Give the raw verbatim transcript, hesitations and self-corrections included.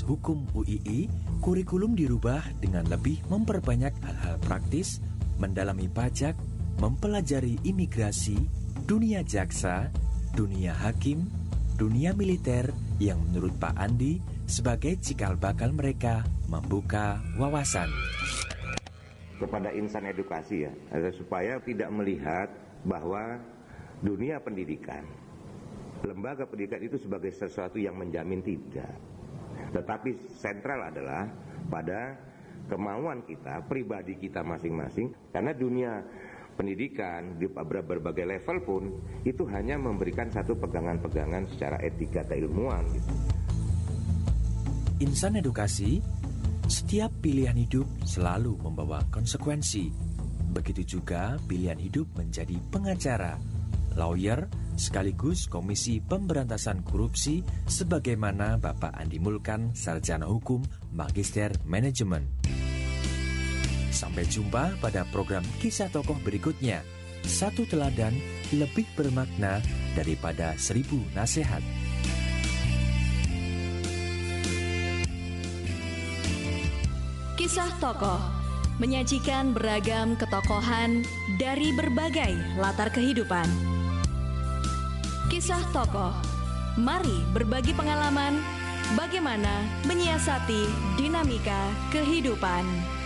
Fakultas Hukum U I I, kurikulum dirubah dengan lebih memperbanyak hal-hal praktis, mendalami pajak, mempelajari imigrasi, dunia jaksa, dunia hakim, dunia militer yang menurut Pak Andi sebagai cikal bakal mereka membuka wawasan. Kepada insan edukasi ya, supaya tidak melihat bahwa dunia pendidikan, lembaga pendidikan itu sebagai sesuatu yang menjamin, tidak. Tetapi sentral adalah pada kemauan kita, pribadi kita masing-masing. Karena dunia pendidikan di berbagai level pun itu hanya memberikan satu pegangan-pegangan secara etika keilmuan gitu. Insan edukasi, setiap pilihan hidup selalu membawa konsekuensi. Begitu juga pilihan hidup menjadi pengacara, lawyer, sekaligus Komisi Pemberantasan Korupsi sebagaimana Bapak Andi Mulkan, Sarjana Hukum, Magister Manajemen. Sampai jumpa pada program Kisah Tokoh berikutnya. Satu teladan lebih bermakna daripada seribu nasihat. Kisah Tokoh menyajikan beragam ketokohan dari berbagai latar kehidupan. Kisah Tokoh, mari berbagi pengalaman bagaimana menyiasati dinamika kehidupan.